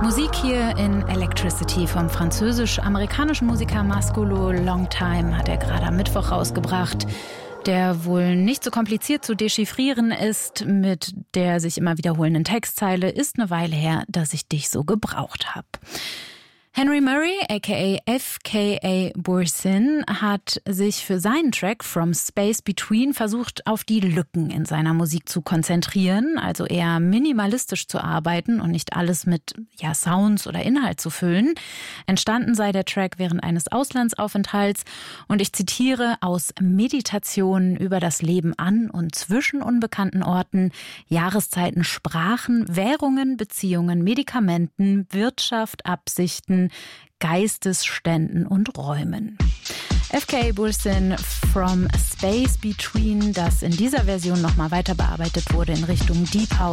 Musik hier in Electricity vom französisch-amerikanischen Musiker Mascolo. Long Time hat er gerade am Mittwoch rausgebracht, der wohl nicht so kompliziert zu dechiffrieren ist. Mit der sich immer wiederholenden Textzeile: ist eine Weile her, dass ich dich so gebraucht habe. Henry Murray, aka FKA Boursin, hat sich für seinen Track From Space Between versucht, auf die Lücken in seiner Musik zu konzentrieren, also eher minimalistisch zu arbeiten und nicht alles mit Sounds oder Inhalt zu füllen. Entstanden sei der Track während eines Auslandsaufenthalts und ich zitiere: aus Meditationen über das Leben an und zwischen unbekannten Orten, Jahreszeiten, Sprachen, Währungen, Beziehungen, Medikamenten, Wirtschaft, Absichten, Geistesständen und Räumen. FKA Boursin, From Space Between, das in dieser Version nochmal weiter bearbeitet wurde in Richtung Deep House.